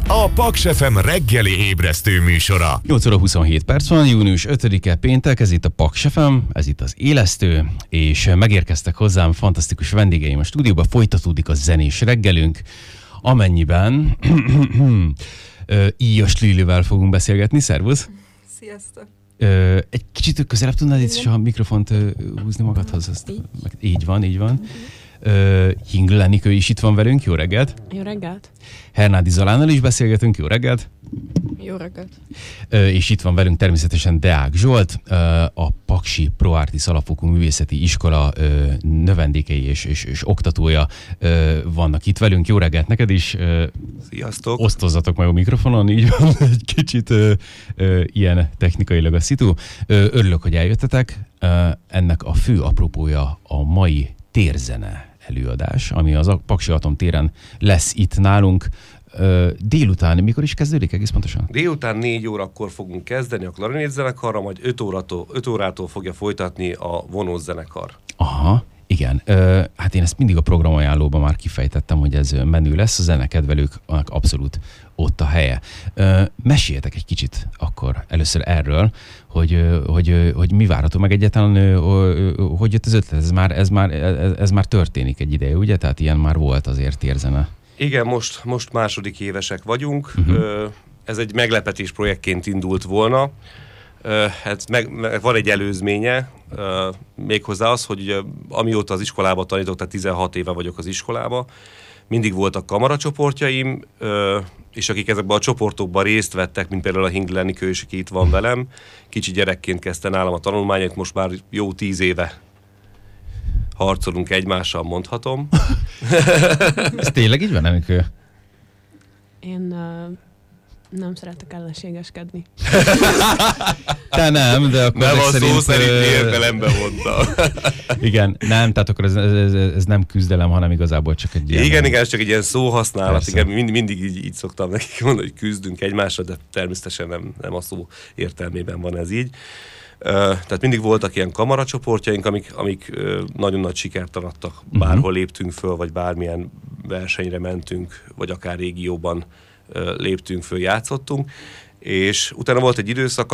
a Paks FM reggeli ébresztő műsora. 8 óra 27 perc van, június 5-e péntek, ez itt a Paks FM, ez itt az Élesztő, és megérkeztek hozzám fantasztikus vendégeim a stúdióba, folytatódik a zenés reggelünk, amennyiben Íjas Lilivel fogunk beszélgetni. Szervusz! Sziasztok! Egy kicsit közelebb tudnád itt is a mikrofont húzni magadhoz? Azt, így van, így van. Hingl Enikő is itt van velünk, jó reggelt! Jó reggelt! Hernádi Zalánnal is beszélgetünk, jó reggelt! Jó reggelt! És itt van velünk természetesen Deák Zsolt, a Paksi Pro Artis Alapfokú Művészeti Iskola növendékei és oktatója vannak itt velünk. Jó reggelt neked is! Sziasztok! Osztozzatok meg a mikrofonon, így van, egy kicsit ilyen technikailag a szitu. Örülök, hogy eljöttetek. Ennek a fő apropója a mai térzene előadás, ami az Paksi Atom téren lesz itt nálunk. Délután, mikor is kezdődik egész pontosan? Délután 4 órakor fogunk kezdeni a klarinét zenekarra, majd 5 órától fogja folytatni a vonós zenekar. Aha, igen. Hát én ezt mindig a programajánlóban már kifejtettem, hogy ez menő lesz, a zenekedvelőknek abszolút ott a helye. Meséljetek egy kicsit akkor először erről, hogy mi várható meg egyáltalán, hogy jött az ötlet, ez már történik egy ideje, ugye? Tehát ilyen már volt azért térzene. Igen, most második évesek vagyunk. Ez egy meglepetés projektként indult volna. Van egy előzménye, méghozzá az, hogy amióta az iskolába tanítok, tehát 16 éve vagyok az iskolába, mindig voltak kamaracsoportjaim, és akik ezekben a csoportokban részt vettek, mint például a Hingl Enikő, aki itt van velem, kicsi gyerekként kezdte nálam a tanulmányait, most már jó 10 éve harcolunk egymással, mondhatom. Ez tényleg így van, Enikő? Én nem szeretek ellenségeskedni. Te nem, de akkor nem a szerint, szó szerint értelembe mondta. Igen, nem, tehát akkor ez nem küzdelem, hanem igazából csak egy ilyen... Igen, ez csak egy ilyen szóhasználat. Igen, mindig így szoktam nekik mondani, hogy küzdünk egymásra, de természetesen nem a szó értelmében van ez így. Tehát mindig voltak ilyen kamaracsoportjaink, amik nagyon nagy sikert arattak. Bárhol léptünk föl, vagy bármilyen versenyre mentünk, vagy akár régióban léptünk föl, játszottunk. És utána volt egy időszak,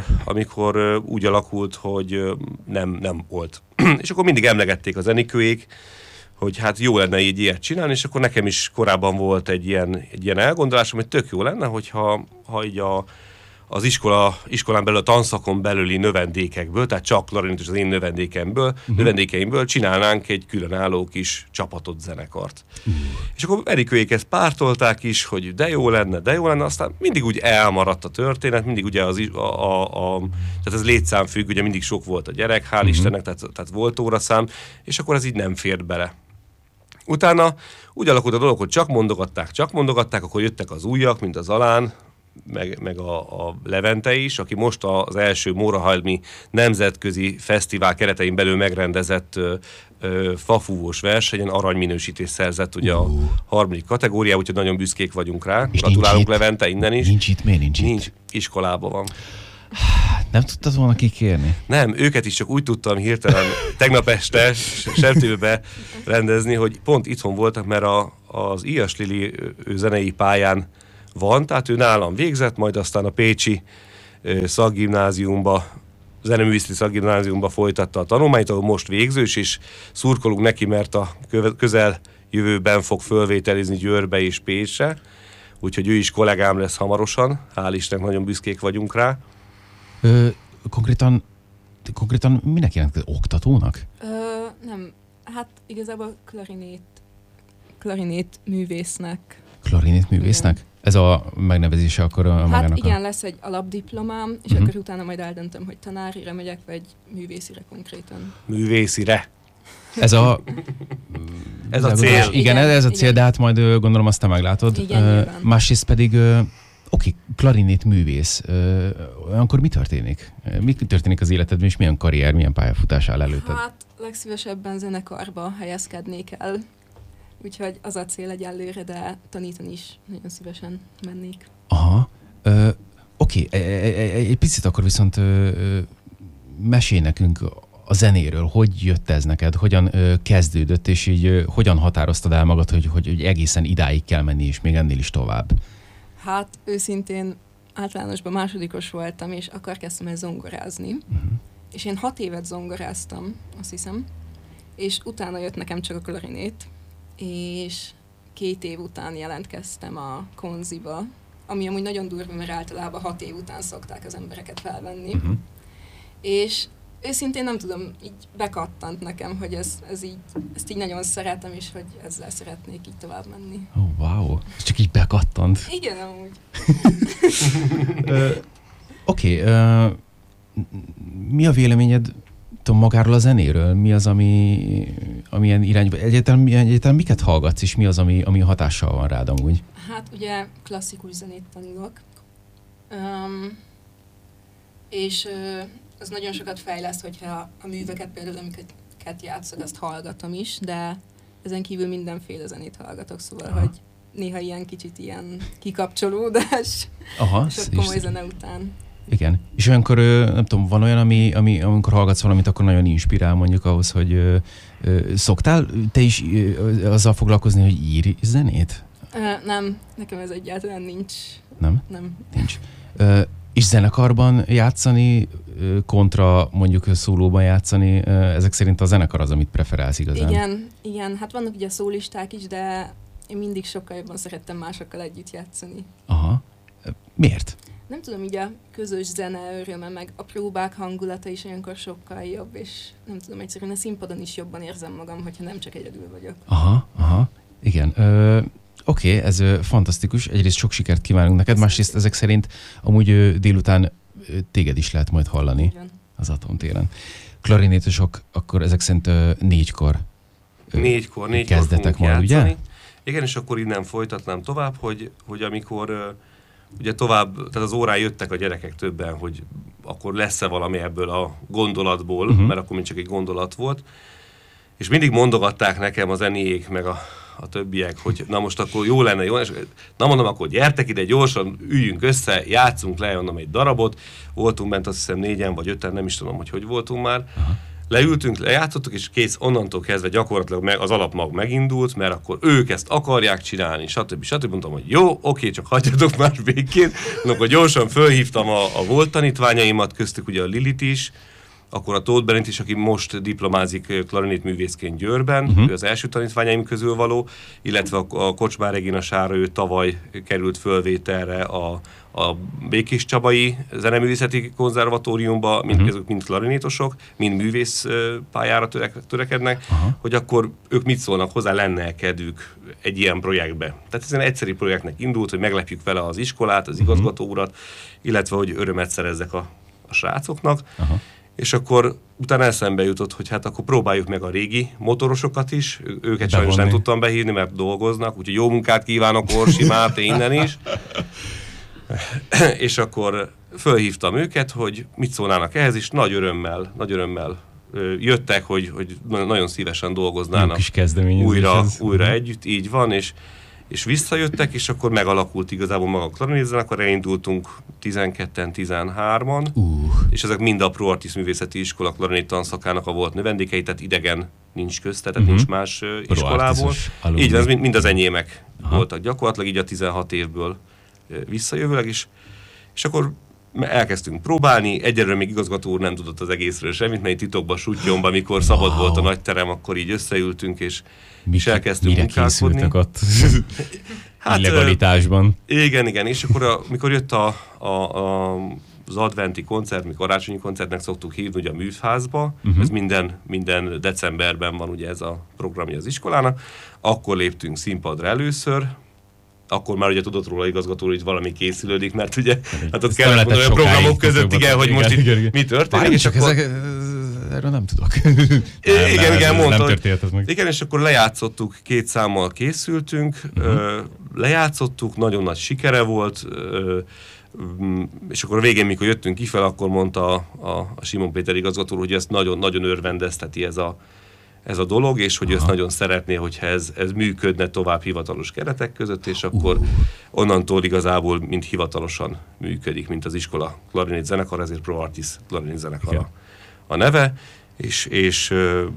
amikor úgy alakult, hogy nem volt. És akkor mindig emlegették az Enikőék, hogy hát jó lenne így ilyet csinálni, és akkor nekem is korábban volt egy ilyen elgondolásom, hogy tök jó lenne, hogyha így az iskolán belül, a tanszakon belüli növendékekből, tehát csak klarinét és az én növendékeimből csinálnánk egy különálló kis csapatot, zenekart. És akkor Enikőék ezt pártolták is, hogy de jó lenne, aztán mindig úgy elmaradt a történet, mindig ugye tehát ez létszámfügg, ugye mindig sok volt a gyerek, hál' Istennek, tehát volt óraszám, és akkor ez így nem fért bele. Utána úgy alakult a dolog, hogy csak mondogatták, akkor jöttek az újak, mint az Alán, meg a Levente is, aki most az első Mórahalmi nemzetközi fesztivál keretein belül megrendezett fafúvós versenyen aranyminősítést szerzett ugye a 3. kategóriában, úgyhogy nagyon büszkék vagyunk rá. És gratulálunk Levente innen is. Nincs itt, miért nincs itt? Nincs, iskolában van. Nem tudtad volna kikérni? Nem, őket is csak úgy tudtam hirtelen tegnap este Sertőbe rendezni, hogy pont itthon voltak, mert az Íjas Lili zenei pályán van, tehát ő nálam végzett, majd aztán a pécsi szakgimnáziumba, zeneművészeti szakgimnáziumba folytatta a tanulmányt, ahol most végzős, és szurkolunk neki, mert a közel jövőben fog fölvételizni Győrbe és Pécsre, úgyhogy ő is kollégám lesz hamarosan, hál' Istennek nagyon büszkék vagyunk rá. Konkrétan minek jelent? Oktatónak? Nem, hát igazából klarinét művésznek. Klarinét művésznek? Igen. Ez a megnevezése akkor a magának? Hát igen, lesz egy alapdiplomám, és akkor utána majd eldöntöm, hogy tanárira megyek, vagy művészire konkrétan. Művészire. Ez a cél. Igen, ez a cél, de hát majd gondolom azt te meglátod. Igen, másrészt pedig, klarinét művész. Olyankor mi történik? Mi történik az életedben, és milyen karrier, milyen pályafutás áll előtted? Hát legszívesebben zenekarba helyezkednék el. Úgyhogy az a cél egyelőre, de tanítani is nagyon szívesen mennék. Aha. Egy picit akkor viszont mesélj nekünk a zenéről. Hogy jött ez neked? Hogyan kezdődött, és így hogyan határoztad el magad, hogy egészen idáig kell menni, és még ennél is tovább? Hát őszintén általánosban másodikos voltam, és akkor kezdtem el zongorázni. És én 6 évet zongoráztam, azt hiszem, és utána jött nekem csak a klarinét, és 2 év után jelentkeztem a konziba, ami amúgy nagyon durva, mert általában 6 év után szokták az embereket felvenni. És őszintén nem tudom, így bekattant nekem, hogy ezt így nagyon szeretem, és hogy ezzel szeretnék így tovább menni. Oh, wow, ez csak így bekattant. Igen, amúgy. Oké, mi a véleményed magáról a zenéről? Mi az, amilyen irányba? Egyáltalán miket hallgatsz, és mi az, ami hatással van rád amúgy? Hát ugye klasszikus zenét tanulok, és az nagyon sokat fejleszt, hogyha a műveket például, amiket játszok, azt hallgatom is, de ezen kívül mindenféle zenét hallgatok, szóval, hogy néha ilyen kicsit ilyen kikapcsolódás, és ott komoly zene után. Igen. És olyankor, nem tudom, van olyan, amikor hallgatsz valamit, akkor nagyon inspirál mondjuk ahhoz, hogy szoktál te is azzal foglalkozni, hogy írj zenét? Nem, nekem ez egyáltalán nincs. Nem? Nem. Nincs. És zenekarban játszani, kontra mondjuk szólóban játszani, ezek szerint a zenekar az, amit preferálsz igazán? Igen, hát vannak ugye szólisták is, de én mindig sokkal jobban szerettem másokkal együtt játszani. Aha. Miért? Nem tudom, így a közös zene öröme, meg a próbák hangulata is olyankor sokkal jobb, és nem tudom, egyszerűen a színpadon is jobban érzem magam, hogyha nem csak egyedül vagyok. Aha, igen. Oké, ez fantasztikus. Egyrészt sok sikert kívánunk neked, másrészt ezek szerint amúgy délután téged is lehet majd hallani. Igen. Az Atomtéren. Klarinétosok akkor ezek szerint 4-kor kezdetek majd, játszani. Ugye? Igen, és akkor innen folytatnám tovább, hogy amikor ugye tovább, tehát az órán jöttek a gyerekek többen, hogy akkor lesz-e valami ebből a gondolatból, mert akkor még csak egy gondolat volt, és mindig mondogatták nekem az Eniék, meg a többiek, hogy na most akkor jó lenne, és na mondom, akkor gyertek ide, gyorsan üljünk össze, játszunk le, mondom, egy darabot, voltunk bent azt hiszem 4-en vagy 5-en, nem is tudom, hogy voltunk már, leültünk, lejátszottuk, és kész, onnantól kezdve gyakorlatilag az alapmag megindult, mert akkor ők ezt akarják csinálni, stb. Mondtam, hogy jó, oké, csak hagyjatok már békén. Akkor gyorsan fölhívtam a volt tanítványaimat, köztük ugye a Lilit is, akkor a Tóth Berint is, aki most diplomázik klarinétművészként Győrben, ő az első tanítványaim közül való, illetve a Kocsmár Regina Sára, ő tavaly került fölvételre a Békés Csabai Zeneművészeti Konzervatóriumba, mind klarinétosok, mind művész pályára törekednek, hogy akkor ők mit szólnak hozzá, lenne kedvük egy ilyen projektbe. Tehát ez egy egyszerű projektnek indult, hogy meglepjük vele az iskolát, az igazgató urat, illetve hogy örömet szerezzek a srácoknak. És akkor utána eszembe jutott, hogy hát akkor próbáljuk meg a régi motorosokat is, őket sajnos nem tudtam behívni, mert dolgoznak, úgyhogy jó munkát kívánok Orsi Máté innen is. És akkor fölhívtam őket, hogy mit szólnának ehhez, és nagy örömmel jöttek, hogy nagyon szívesen dolgoznának újra együtt, így van, és visszajöttek, és akkor megalakult igazából maga a klarinétzenekar, elindultunk 12-en, 13-an, és ezek mind a Pro Artis Művészeti Iskola klarinét tanszakának a volt növendékei, tehát idegen nincs közte, tehát nincs más iskolából. Így van, ez mind az enyémek voltak gyakorlatilag, így a 16 évből visszajövőleg is. És akkor elkezdtünk próbálni, egyelőre még igazgató úr nem tudott az egészről semmit, mert titokban Suttyomba, amikor szabad volt a nagy terem, akkor így összeültünk, és elkezdtünk munkálkodni. Mire készültek ott? Illegalitásban. Igen, és akkor amikor jött az adventi koncert, mi karácsonyi koncertnek szoktuk hívni ugye a műfázba, ez minden decemberben van ugye ez a programja az iskolának, akkor léptünk színpadra először, akkor már ugye tudott róla igazgató, hogy valami készülődik, mert ugye hát ott kellett mondani olyan programok között, igen, hogy most itt mi történik. És akkor... erről nem tudok. Igen, mondta. Nem történt ez meg. Igen, és akkor lejátszottuk, 2 számmal készültünk, lejátszottuk, nagyon nagy sikere volt, és akkor a végén, mikor jöttünk kifel, akkor mondta a Simon Péter igazgató, hogy ezt nagyon örvendezteti ez a dolog, és hogy ezt nagyon szeretné, hogyha ez működne tovább hivatalos keretek között, és akkor onnantól igazából mind hivatalosan működik, mint az iskola klarinét zenekar, ezért Pro Artis klarinét zenekar a neve, és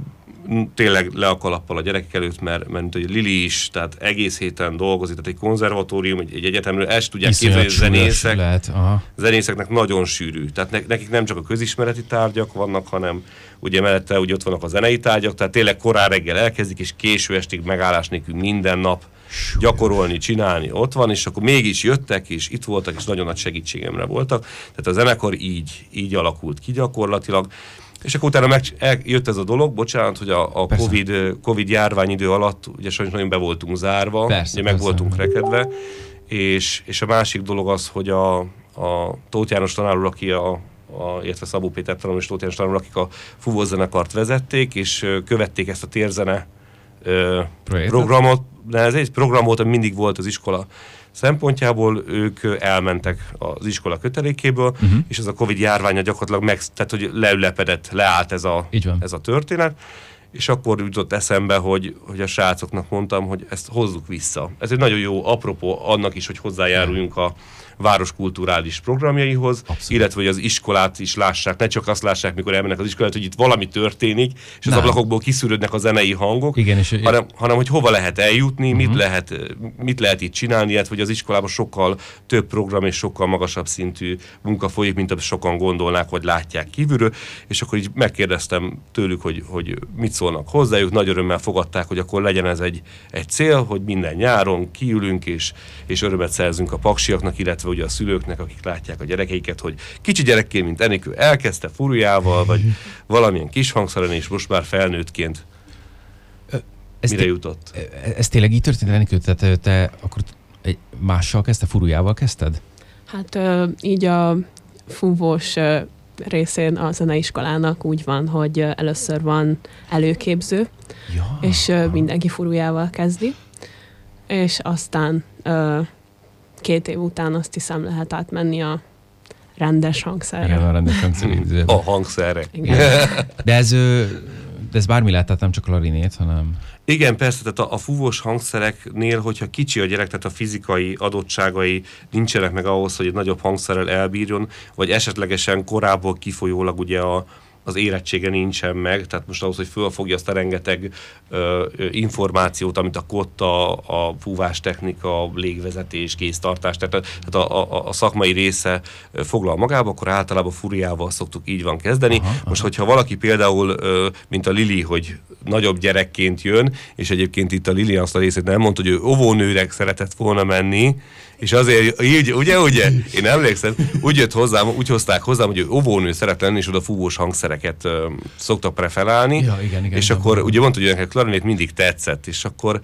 tényleg le a kalappal a gyerekek előtt, mert hogy Lili is, tehát egész héten dolgozik, tehát egy konzervatórium, egy egyetemről, ezt tudják képzelni, hogy zenészeknek nagyon sűrű. Tehát nekik nem csak a közismereti tárgyak vannak, hanem ugye mellette ugye ott vannak a zenei tárgyak, tehát tényleg korán reggel elkezdik, és késő estig megállás nélkül minden nap gyakorolni, csinálni ott van, és akkor mégis jöttek, és itt voltak, és nagyon nagy segítségemre voltak. Tehát a zenekar így alakult ki gyakorlatilag. És akkor utána jött ez a dolog, bocsánat, hogy a Covid járványidő alatt ugye sajnos nagyon be voltunk zárva, ugye meg voltunk rekedve, és a másik dolog az, hogy a Tóth János tanár úr, aki illetve Szabó Péter tanár és Tóth János tanár úr, akik a fúvós zenekart vezették, és követték ezt a térzene programot, de ez egy program volt, ami mindig volt az iskola szempontjából, ők elmentek az iskola kötelékéből, és ez a Covid járványa gyakorlatilag tehát hogy leülepedett, leállt ez a történet, és akkor jutott eszembe, hogy a srácoknak mondtam, hogy ezt hozzuk vissza. Ez egy nagyon jó apropó annak is, hogy hozzájáruljunk a város kulturális programjaihoz, illetve hogy az iskolát is lássák, ne csak azt lássák, mikor elmennek az iskolát, hogy itt valami történik, és az ablakokból kiszűrődnek a zenei hangok, igen, hanem hogy hova lehet eljutni, mit lehet itt csinálni, illetve hogy az iskolában sokkal több program és sokkal magasabb szintű munka folyik, mint amit sokan gondolnák, vagy látják kívülről, és akkor így megkérdeztem tőlük, hogy mit szólnak hozzájuk, nagy örömmel fogadták, hogy akkor legyen ez egy cél, hogy minden nyáron kiülünk, és örömet szerzünk a paksiaknak, illetve ugye a szülőknek, akik látják a gyerekeiket, hogy kicsi gyerekként, mint Enikő, elkezdte furujával, vagy valamilyen kis hangszeren, és most már felnőttként mire jutott. Ez tényleg így történt, Enikő? Tehát te akkor mással kezdte, furujával kezdted? Hát így a fúvós részén a zeneiskolának úgy van, hogy először van előképző, és mindenki furujával kezdi, és aztán 2 év után azt hiszem lehet átmenni a rendes hangszerre. Igen, a rendes hangszerre. A hangszerre. De ez bármi lehet, tehát nem csak a klarinét, hanem... Igen, persze, tehát a fúvós hangszereknél, hogyha kicsi a gyerek, tehát a fizikai adottságai nincsenek meg ahhoz, hogy egy nagyobb hangszerrel elbírjon, vagy esetlegesen korábban kifolyólag ugye az érettsége nincsen meg, tehát most ahhoz, hogy fölfogja azt a rengeteg információt, amit a kotta, a fúvás technika, légvezetés, kéztartás, tehát a szakmai része foglal magába, akkor általában furiával szoktuk így van kezdeni. Most, hogyha valaki például, mint a Lili, hogy nagyobb gyerekként jön, és egyébként itt a Lili azt a részét nem mondta, hogy ő óvónőre szeretett volna menni, és azért így, ugye? Én emlékszem, úgy hozták hozzám, hogy ő óvónő szeret lenni, és oda fúvós hangszereket szoktak preferálni. Ja, igen, és akkor ugye mondta, hogy nekem klarinét mindig tetszett, és akkor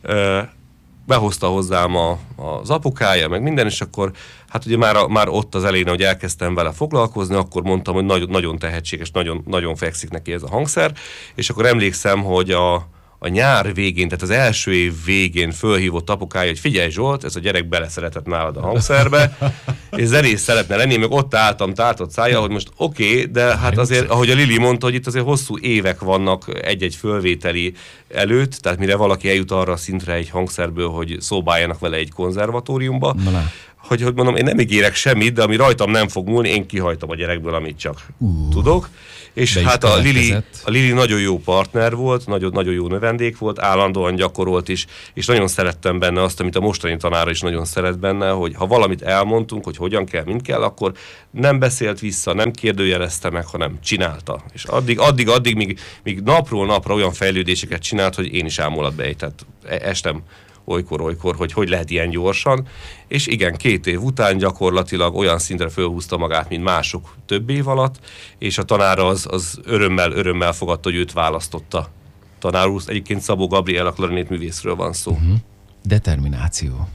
behozta hozzám az apukája, meg minden, és akkor hát ugye már ott az elején, hogy elkezdtem vele foglalkozni, akkor mondtam, hogy nagyon, nagyon tehetséges, nagyon, nagyon fekszik neki ez a hangszer, és akkor emlékszem, hogy a nyár végén, tehát az első év végén fölhívott apukája, hogy figyelj Zsolt, ez a gyerek beleszeretett nálad a hangszerbe, és zenész szeretne lenni, meg ott álltam tártott szájjal, hogy most oké, de hát azért, ahogy a Lili mondta, hogy itt azért hosszú évek vannak egy-egy fölvételi előtt, tehát mire valaki eljut arra a szintre egy hangszerből, hogy szóbáljanak vele egy konzervatóriumba, hogy mondom, én nem ígérek semmit, de ami rajtam nem fog múlni, én kihajtom a gyerekből, amit csak tudok. És hát a Lili nagyon jó partner volt, nagyon jó növendék volt, állandóan gyakorolt is, és nagyon szerettem benne azt, amit a mostani tanára is nagyon szeret benne, hogy ha valamit elmondtunk, hogy hogyan kell, mint kell, akkor nem beszélt vissza, nem kérdőjelezte meg, hanem csinálta. És addig, míg napról napra olyan fejlődéseket csinált, hogy én is ámulatba ejtett. Estem olykor, hogy lehet ilyen gyorsan. És igen, 2 év után gyakorlatilag olyan szintre fölhúzta magát, mint mások több év alatt, és a tanár az örömmel fogadta, hogy őt választotta. Tanár úr, egyébként Szabó Gabriel, a klarinét művészről van szó. Determináció.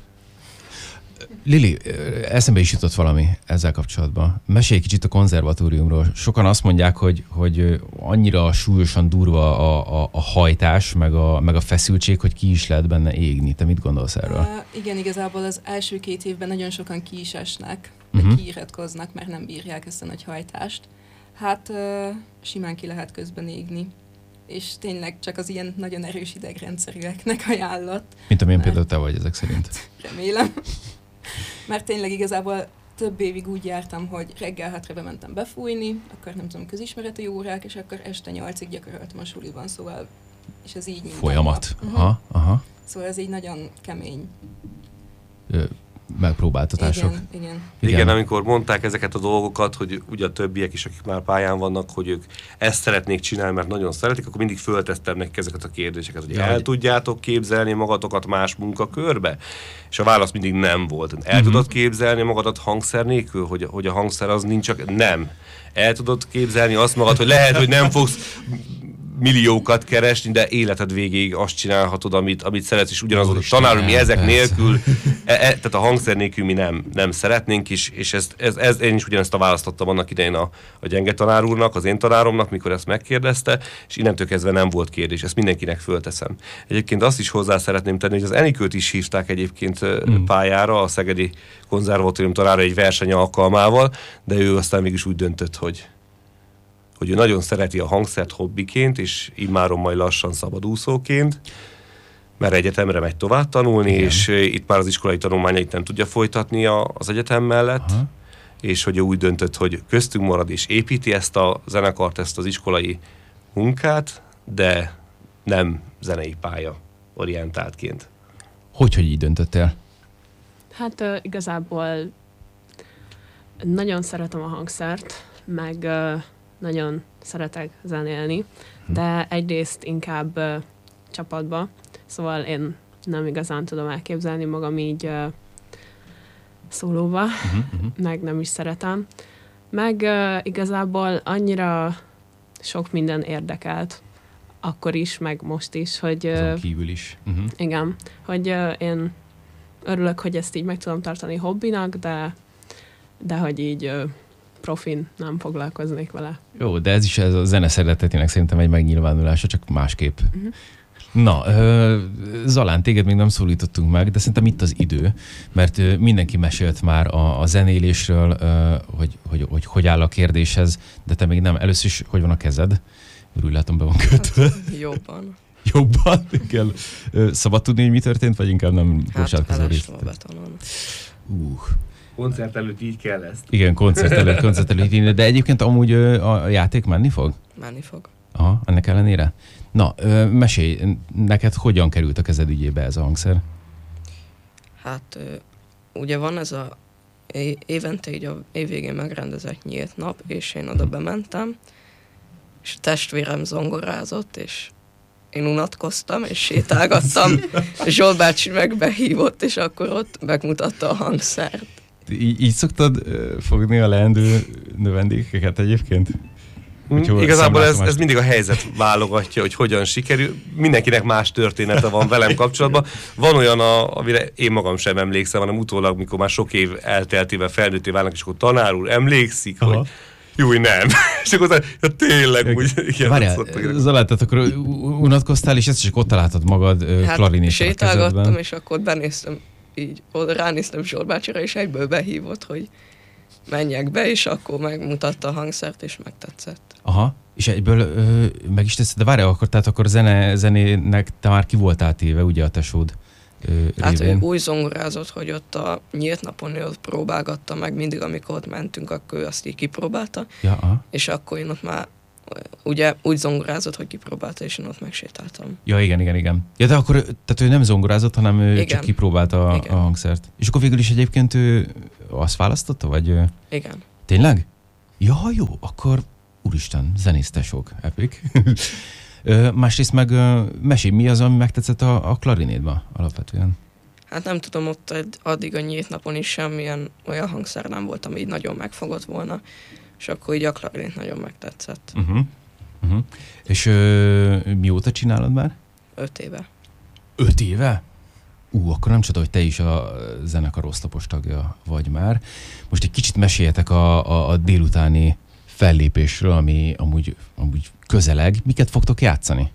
Lili, eszembe is jutott valami ezzel kapcsolatban. Mesélj kicsit a konzervatóriumról. Sokan azt mondják, hogy annyira súlyosan durva a hajtás, meg a feszültség, hogy ki is lehet benne égni. Te mit gondolsz erről? Igen, igazából az első 2 évben nagyon sokan ki is esnek, vagy kiiratkoznak, mert nem bírják ezt a nagy hajtást. Hát simán ki lehet közben égni. És tényleg csak az ilyen nagyon erős idegrendszerűeknek ajánlott. Mint amilyen például te vagy ezek szerint. Remélem. Mert tényleg igazából több évig úgy jártam, hogy reggel 6-ra bementem befújni, akkor nem tudom, közismereti órák, és akkor este 8-ig gyakoroltam a suliban, szóval, és ez így folyamat. Aha. Szóval ez így nagyon kemény. Megpróbáltatások. Igen, amikor mondták ezeket a dolgokat, hogy ugye a többiek is, akik már pályán vannak, hogy ők ezt szeretnék csinálni, mert nagyon szeretik, akkor mindig föltesztem nekik ezeket a kérdéseket, hogy el tudjátok képzelni magatokat más munkakörbe? És a válasz mindig nem volt. El tudod képzelni magadat hangszer nélkül, hogy a hangszer az nincs csak nem. El tudod képzelni azt magad, hogy lehet, hogy nem fogsz milliókat keresni, de életed végéig azt csinálhatod, amit szeretsz, és ugyanazok a tanárok, mi ezek nélkül, tehát a hangszer nélkül mi nem szeretnénk, és én is ugyanezt választottam annak idején a gyenge tanár úrnak, az én tanáromnak, mikor ezt megkérdezte, és innentől kezdve nem volt kérdés, ezt mindenkinek fölteszem. Egyébként azt is hozzá szeretném tenni, hogy az Enikőt is hívták egyébként pályára, a Szegedi Konzervatórium tanára egy verseny alkalmával, de ő aztán mégis úgy döntött, hogy ő nagyon szereti a hangszert hobbiként, és immáron majd lassan szabadúszóként, mert egyetemre megy tovább tanulni, és itt már az iskolai tanulmányait nem tudja folytatni az egyetem mellett, és hogy ő úgy döntött, hogy köztünk marad, és építi ezt a zenekart, ezt az iskolai munkát, de nem zenei pálya orientáltként. Hogy így döntöttél? Hát igazából nagyon szeretem a hangszert, meg nagyon szeretek zenélni, de egyrészt inkább csapatba, szóval én nem igazán tudom elképzelni magam így szólóba, meg nem is szeretem. Meg igazából annyira sok minden érdekelt, akkor is, meg most is, hogy... Azon kívül is. Igen, hogy én örülök, hogy ezt így meg tudom tartani hobbinak, de hogy így... profin nem foglalkoznék vele. Jó, de ez a zene szeretetének szerintem egy megnyilvánulása, csak másképp. Na, Zalán, téged még nem szólítottunk meg, de szerintem itt az idő, mert mindenki mesélt már a zenélésről, hogy áll a kérdéshez, de te még nem. Először is, hogy van a kezed? Úgy látom, be van kötve. Hát, jobban. Jobban? Kell. Szabad tudni, hogy mi történt, vagy inkább nem bocsátkozó részt? Hát, betonon. Koncert előtt így kell ezt. Igen, koncert előtt, de egyébként amúgy a játék menni fog? Menni fog. Aha, ennek ellenére? Na, mesélj, neked hogyan került a kezed ügyébe ez a hangszer? Hát, ugye van ez a évente így a évvégén megrendezett nyílt nap, és én oda bementem, és a testvérem zongorázott, és én unatkoztam, és sétálgattam, és Zsolt bácsi meg behívott, és akkor ott megmutatta a hangszert. Így szoktad fogni a leendő növendékeket egyébként? Igazából ez mindig a helyzet válogatja, hogy hogyan sikerül. Mindenkinek más története van velem kapcsolatban. Van olyan, amire én magam sem emlékszem, hanem utólag, mikor már sok év elteltével felnőtté válnak, és akkor tanár úr emlékszik, hogy jó, nem. És akkor tényleg úgy. Várjál, Zalán, tehát akkor unatkoztál, és ezt csak ott találtad magad klarinét. Sétálgattam, és akkor benéztem így, oda ránéztem Zsolt bácsira, és egyből behívott, hogy menjek be, és akkor megmutatta a hangszert, és megtetszett. Aha, és egyből meg is teszed, de várjál, akkor zenének te már ki voltál téve, ugye a tesód révén? Hát ő úgy zongorázott, hogy ott a nyílt napon ő próbálgatta meg, mindig amikor ott mentünk, akkor ő azt így kipróbálta, és akkor én ott már ugye úgy zongorázott, hogy kipróbálta, és én ott megsétáltam. Ja, igen. Ja, de akkor tehát ő nem zongorázott, hanem ő csak kipróbálta a hangszert. És akkor végül is egyébként ő azt választotta, vagy? Igen. Tényleg? Ja, jó, akkor úristen, zenésztesok, epic. Másrészt meg mesélj, mi az, ami megtetszett a klarinétban alapvetően? Hát nem tudom, ott addig a nyílt napon is semmilyen olyan hangszer nem volt, ami így nagyon megfogott volna, és akkor így a klarinét nagyon megtetszett. És mióta csinálod már? 5 éve. 5 éve? Akkor nem csoda, hogy te is a zenekar oszlopos tagja vagy már. Most egy kicsit meséljetek a délutáni fellépésről, ami amúgy közeleg. Miket fogtok játszani?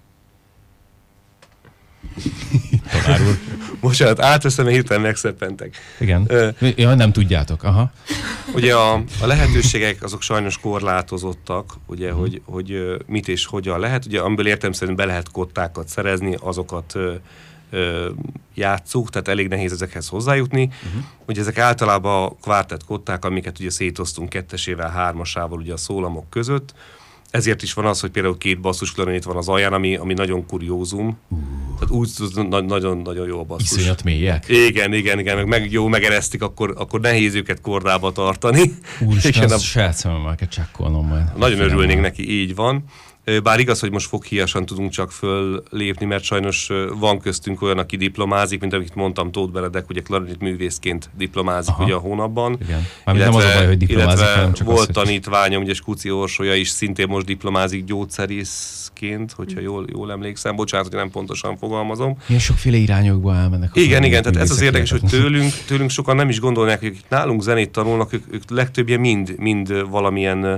Tanár úr. Bocsánat, átveszem, hirtelen megszeppentek. Igen. Nem tudjátok. Aha. Ugye a lehetőségek azok sajnos korlátozottak, ugye, hogy mit és hogyan lehet. Ugye, amiből értelemszerűen be lehet kottákat szerezni, azokat játszók, tehát elég nehéz ezekhez hozzájutni. Ugye ezek általában kvártett kották, amiket ugye szétoztunk 2-esével, 3-asával ugye a szólamok között. Ezért is van az, hogy például 2 basszusklarinét van az alján, ami nagyon kuriózum. Tehát úgy nagyon jó a basszus. Iszonyat mélyek? Igen, meg jó megeresztik, akkor nehéz őket kordába tartani. Úristen, az saját szememmel kell csekkolnom majd. Nagyon örülnénk neki, így van. Bár igaz, hogy most foghíjasan tudunk csak föllépni, mert sajnos van köztünk olyan, aki diplomázik, mint amit mondtam, Tóth Benedek, ugye klarinét művészként diplomázik ugye a hónapban. Igen. Nem az a baj, hogy diplomázik, hanem csak volt az, hogy... tanítványom, ugye Skúci Orsolya is szintén most diplomázik gyógyszerészként, hogyha jól emlékszem. Bocsánat, hogy nem pontosan fogalmazom. Ilyen sokféle irányokba elmennek. Igen, tehát ez az érdekes, hogy tőlünk sokan nem is gondolnák, hogy nálunk zenét tanulnak, ők legtöbbje mind valamilyen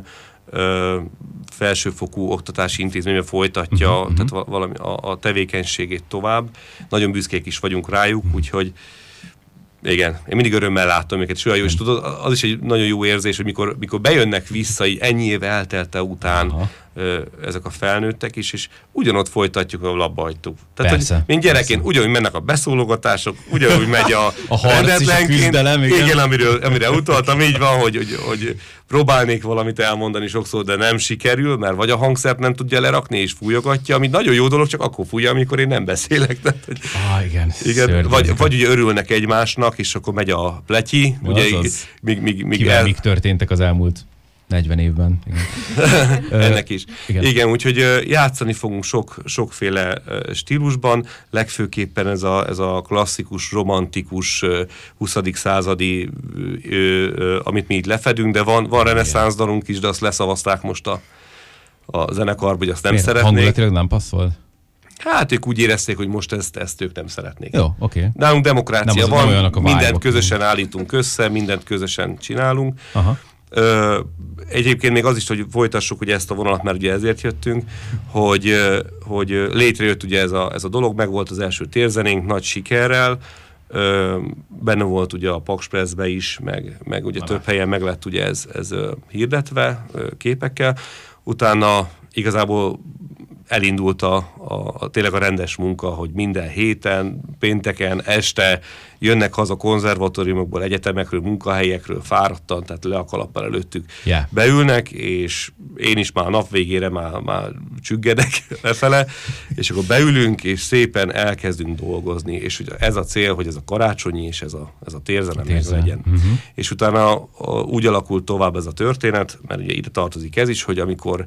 felsőfokú oktatási intézményben folytatja tehát valami a tevékenységét tovább. Nagyon büszkék is vagyunk rájuk, úgyhogy igen, én mindig örömmel látom őket, és olyan jó, és tudod, az is egy nagyon jó érzés, hogy mikor bejönnek vissza, így ennyi év eltelte után ezek a felnőttek is, és ugyanott folytatjuk, ahol abba hagytuk. Tehát, hogy mint gyerekként ugyanúgy mennek a beszólogatások, ugyanúgy megy a harc és a küzdelem, igen, amire utaltam, így van, hogy próbálnék valamit elmondani sokszor, de nem sikerül, mert vagy a hangszert nem tudja lerakni, és fújogatja, ami nagyon jó dolog, csak akkor fújja, amikor én nem beszélek. Tehát, hogy igen. Vagy ugye örülnek egymásnak, és akkor megy a pletyi. Ugye, míg történtek az elmúlt 40 évben. Igen. Ennek is. Igen, úgyhogy játszani fogunk sokféle stílusban, legfőképpen ez a klasszikus, romantikus, 20. századi, amit mi így lefedünk, de van reneszánsz dalunk is, de azt leszavazták most a zenekarba, hogy azt nem szeretnék. Hangulatilag nem passzol? Hát ők úgy érezték, hogy most ezt ők nem szeretnék. Jó, oké. Nálunk demokrácia van, mindent közösen állítunk össze, mindent közösen csinálunk. Aha. Egyébként még az is, hogy folytassuk ugye ezt a vonalat, mert ugye ezért jöttünk, hogy létrejött ugye ez a dolog, meg volt az első térzenénk nagy sikerrel, benne volt ugye a Paks Pressbe is, meg ugye több helyen meg lett ugye ez hirdetve képekkel. Utána igazából elindult tényleg a rendes munka, hogy minden héten, pénteken, este jönnek haza konzervatóriumokból, egyetemekről, munkahelyekről, fáradtan, tehát le a kalappal előttük beülnek, és én is már a nap végére már csüggedek lefele, és akkor beülünk, és szépen elkezdünk dolgozni, és ugye ez a cél, hogy ez a karácsonyi, és ez a térzene meg legyen. És utána úgy alakult tovább ez a történet, mert ugye ide tartozik ez is, hogy amikor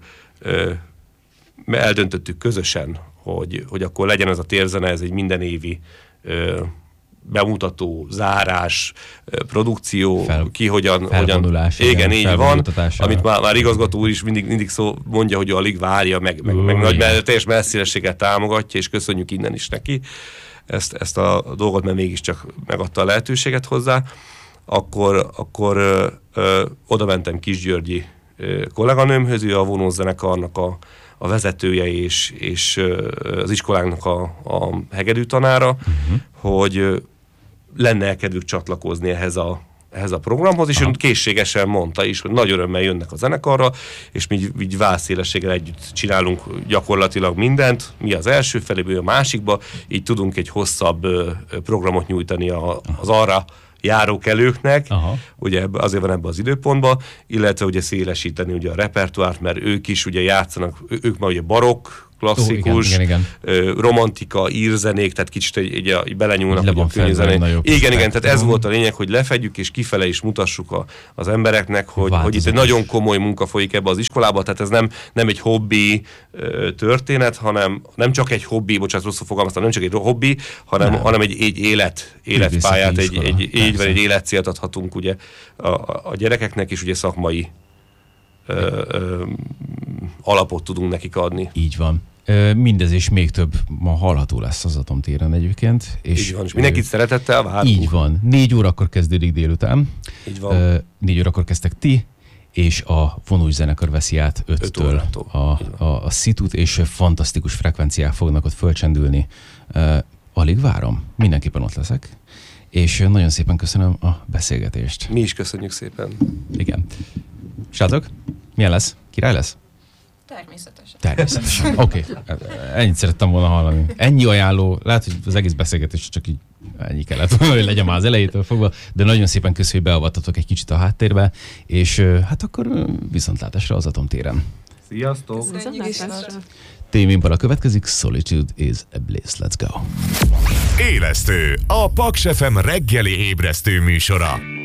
eldöntöttük közösen, hogy akkor legyen ez a térzene, ez egy minden évi bemutató, zárás, produkció, ki hogyan... Igen, így van, amit már igazgató úr is mindig mondja, hogy alig várja, meg teljes messzélességgel támogatja, és köszönjük innen is neki ezt a dolgot, mert mégiscsak megadta a lehetőséget hozzá. Akkor oda mentem Kisgyörgyi kolléganőmhöz, ő a vonózenekarnak a vezetője és az iskolánknak a hegedű tanára, hogy lenne kedvük csatlakozni ehhez a programhoz, és ön készségesen mondta is, hogy nagy örömmel jönnek a zenekarra, és mi így válszélességgel együtt csinálunk gyakorlatilag mindent, mi az első feléből a másikba, így tudunk egy hosszabb programot nyújtani az arra járókelőknek, ugye azért van ebben az időpontban, illetve ugye szélesíteni ugye a repertoárt, mert ők is ugye játszanak, ők már ugye barokk, klasszikus, igen. Romantika, írzenék, tehát kicsit egy belenyúlnak a könnyűzenék. Igen, tehát ez volt a lényeg, hogy lefedjük és kifele is mutassuk az embereknek, hogy itt egy nagyon komoly munka folyik ebbe az iskolába, tehát ez nem egy hobbi történet, hanem nem csak egy hobbi, bocsánat, rosszul fogalmaztam, nem csak egy hobbi, hanem egy életpályát, egy életcélt adhatunk ugye a gyerekeknek, és ugye szakmai alapot tudunk nekik adni. Így van. Mindez és még több ma hallható lesz az Atomtéren egyébként. És mindenkit szeretettel várunk. Így van. 4 órakor kezdődik délután. Így van. 4 órakor kezdtek ti, és a vonós zenekar veszi át 5-től a szitut, és fantasztikus frekvenciák fognak ott fölcsendülni. Alig várom. Mindenképpen ott leszek. És nagyon szépen köszönöm a beszélgetést. Mi is köszönjük szépen. Igen. Srácok, milyen lesz? Király lesz? Természetesen. Oké. Ennyit szerettem volna hallani. Ennyi ajánló, lehet, hogy az egész beszélgetés csak így ennyi kellett volna, hogy legyen már az elejétől fogva, de nagyon szépen köszönjük, hogy beavattatok egy kicsit a háttérbe, és hát akkor viszontlátásra az Atomtéren. Sziasztok! TV Impala következik, Solitude is a Bliss. Let's go! Élesztő, a Paks FM reggeli ébresztő műsora.